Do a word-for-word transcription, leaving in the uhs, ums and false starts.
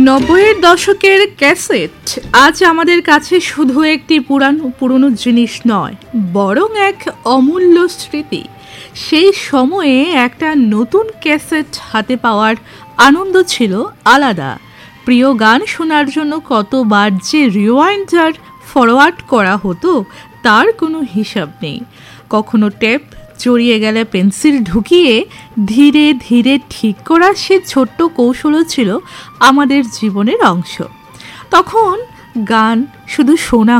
নব্বইয়ের দশকের ক্যাসেট আজ আমাদের কাছে শুধু একটি পুরানো পুরনো জিনিস নয়, বরং এক অমূল্য স্মৃতি। সেই সময়ে একটা নতুন ক্যাসেট হাতে পাওয়ার আনন্দ ছিল আলাদা। প্রিয় গান শোনার জন্য কতবার যে রিওয়াইন্ড আর ফরওয়ার্ড করা হতো তার কোনো হিসাব নেই। কখনো টেপ জড়িয়ে গেলে পেন্সিল ঢুকিয়ে ধীরে ধীরে ঠিক করার সে ছোট্ট কৌশলও ছিল আমাদের জীবনের অংশ। তখন গান শুধু শোনা